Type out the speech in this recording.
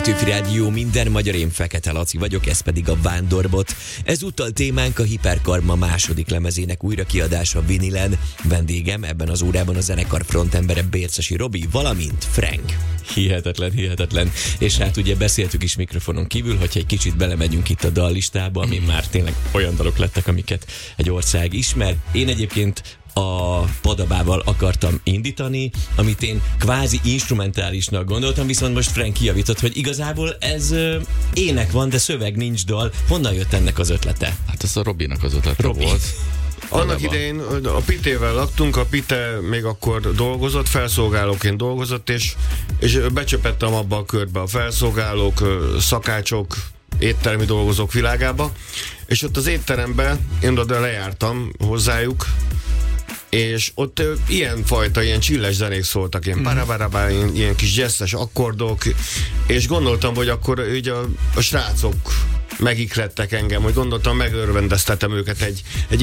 Petőfi Rádió, minden magyar, én Fekete Laci vagyok, ez pedig a Vándorbot. Ezúttal témánk a Hiperkarma második lemezének újrakiadása vinilen. Vendégem ebben az órában a zenekar frontembere Bércesi Robi, valamint Frank. Hihetetlen. És hát ugye beszéltük is mikrofonon kívül, hogyha egy kicsit belemegyünk itt a dallistába, amin már tényleg olyan dalok lettek, amiket egy ország ismer. Én egyébként a Padabával akartam indítani, amit én kvázi instrumentálisnak gondoltam, viszont most Frank kijavított, hogy igazából ez ének van, de szöveg nincs, dal. Honnan jött ennek az ötlete? Hát ez a Robinak az ötlete volt. Annak idején a Pitével laktunk, a Pite még akkor dolgozott, felszolgálóként dolgozott, és becsöpettem abba a körbe a felszolgálók, szakácsok, éttermi dolgozók világába, és ott az étteremben én oda lejártam hozzájuk, és ott ilyen csilles zenék szóltak, ilyen parabarabá, ilyen kis jazzes akkordok, és gondoltam, hogy akkor ugye a srácok megiklettek engem, hogy gondoltam, megörvendeztetem őket egy